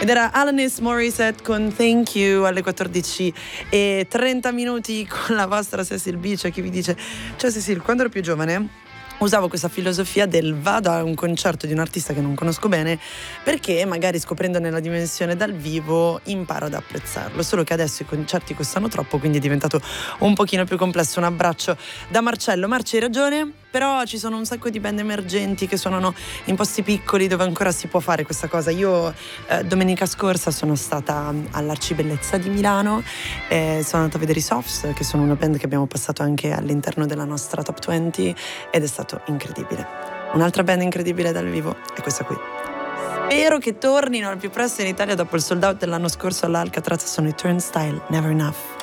Ed era Alanis Morissette con Thank You alle 14:30 con la vostra Cecil B. C'è chi vi dice: cioè Cecil, quando ero più giovane usavo questa filosofia del vado a un concerto di un artista che non conosco bene perché magari scoprendone la dimensione dal vivo imparo ad apprezzarlo, solo che adesso i concerti costano troppo, quindi è diventato un pochino più complesso. Un abbraccio da Marcello. Marci, hai ragione, però ci sono un sacco di band emergenti che suonano in posti piccoli dove ancora si può fare questa cosa. Io domenica scorsa sono stata all'Arcibellezza di Milano, sono andata a vedere i Softs, che sono una band che abbiamo passato anche all'interno della nostra Top 20, ed è stato incredibile. Un'altra band incredibile dal vivo è questa qui. Spero che tornino al più presto in Italia dopo il sold out dell'anno scorso all'Alcatraz. Sono i Turnstile, Never Enough.